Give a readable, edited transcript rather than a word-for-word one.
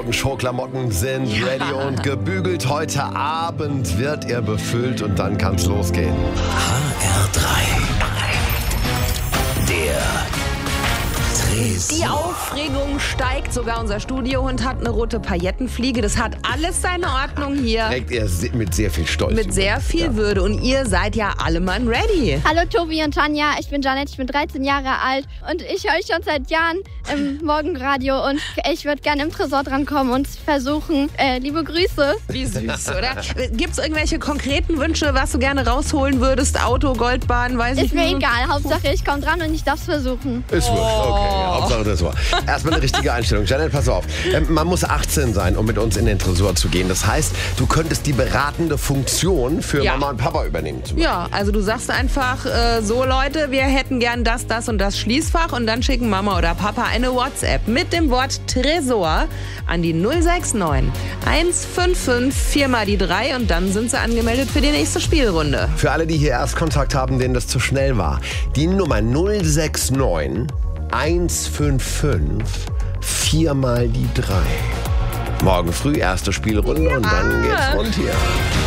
roten Showklamotten sind ready und gebügelt. Heute Abend wird er befüllt und dann kann's losgehen. HR3. Der Tresor. Die Aufregung steigt. Sogar unser Studiohund hat eine rote Paillettenfliege. Das hat alles seine Ordnung hier. Trägt er mit sehr viel Stolz. Mit sehr viel Würde. Und ihr seid ja alle Mann ready. Hallo Tobi und Tanja, ich bin Janet, ich bin 13 Jahre alt und ich höre euch schon seit Jahren im Morgenradio und ich würde gerne im Tresor drankommen und versuchen, liebe Grüße. Wie süß, oder? Gibt es irgendwelche konkreten Wünsche, was du gerne rausholen würdest? Auto, Goldbahn, weiß ich Ist nicht. mir egal, Hauptsache ich komme dran und ich darf es versuchen. Ist wurscht, okay. Hauptsache Tresor. Erstmal eine richtige Einstellung. Janet, pass auf. Man muss 18 sein, um mit uns in den Tresor zu gehen. Das heißt, du könntest die beratende Funktion für Ja. Mama und Papa übernehmen. Zum Beispiel. Ja, also du sagst einfach, so Leute, wir hätten gern das und das Schließfach und dann schicken Mama oder Papa eine WhatsApp mit dem Wort Tresor an die 069 155 4 mal die 3 und dann sind sie angemeldet für die nächste Spielrunde. Für alle, die hier Erstkontakt haben, denen das zu schnell war. Die Nummer 069 155 4 mal die 3. Morgen früh erste Spielrunde und dann geht's rund hier.